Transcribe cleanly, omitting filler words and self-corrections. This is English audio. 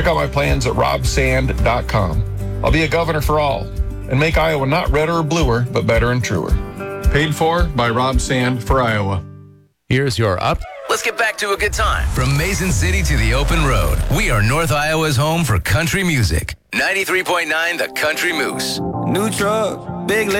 Check out my plans at robsand.com. I'll be a governor for all and make Iowa not redder or bluer, but better and truer. Paid for by Rob Sand for Iowa. Here's your up. Let's get back to a good time. From Mason City to the open road, we are North Iowa's home for country music. 93.9 The Country Moose. New truck, big